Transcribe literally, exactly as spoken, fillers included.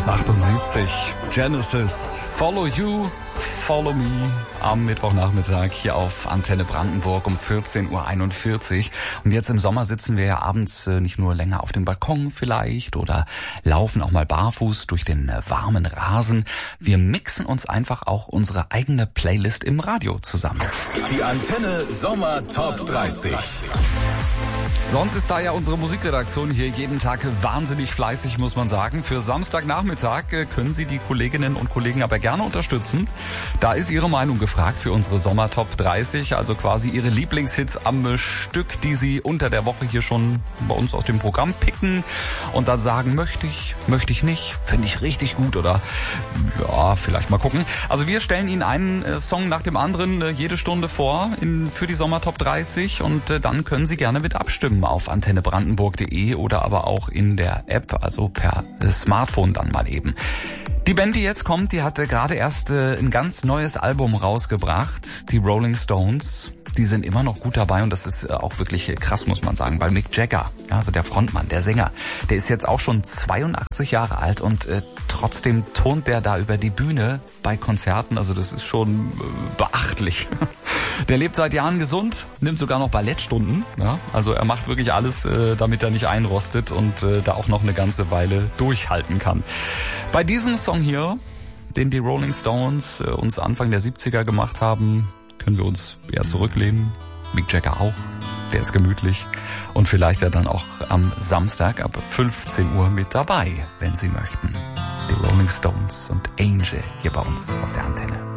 aus achtundsiebzig. Genesis, Follow You, Follow Me. Am Mittwochnachmittag hier auf Antenne Brandenburg um vierzehn Uhr einundvierzig. Und jetzt im Sommer sitzen wir ja abends nicht nur länger auf dem Balkon vielleicht oder laufen auch mal barfuß durch den warmen Rasen. Wir mixen uns einfach auch unsere eigene Playlist im Radio zusammen. Die Antenne Sommer Top dreißig. Sonst ist da ja unsere Musikredaktion hier jeden Tag wahnsinnig fleißig, muss man sagen. Für Samstagnachmittag können Sie die Kolleginnen und Kollegen aber gerne unterstützen. Da ist Ihre Meinung gefragt für unsere Sommer Top dreißig, also quasi Ihre Lieblingshits am Stück, die Sie unter der Woche hier schon bei uns aus dem Programm picken und dann sagen, möchte ich, möchte ich nicht, finde ich richtig gut oder ja, vielleicht mal gucken. Also wir stellen Ihnen einen Song nach dem anderen jede Stunde vor in, für die Sommer Top dreißig und dann können Sie gerne mit abstimmen auf antenne brandenburg punkt de oder aber auch in der App, also per Smartphone dann mal eben. Die Band, die jetzt kommt, die hatte gerade erst äh, ein ganz neues Album rausgebracht, die Rolling Stones. Die sind immer noch gut dabei und das ist äh, auch wirklich äh, krass, muss man sagen, weil Mick Jagger, ja, also der Frontmann, der Sänger, der ist jetzt auch schon zweiundachtzig Jahre alt und äh, trotzdem turnt der da über die Bühne bei Konzerten, also das ist schon äh, beachtlich. Der lebt seit Jahren gesund, nimmt sogar noch Ballettstunden, ja, also er macht wirklich alles, äh, damit er nicht einrostet und äh, da auch noch eine ganze Weile durchhalten kann. Bei diesem Song hier, den die Rolling Stones äh, uns Anfang der siebziger gemacht haben, können wir uns eher zurücklehnen. Mick Jagger auch, der ist gemütlich und vielleicht ja dann auch am Samstag ab fünfzehn Uhr mit dabei, wenn Sie möchten. Die Rolling Stones und Angel hier bei uns auf der Antenne.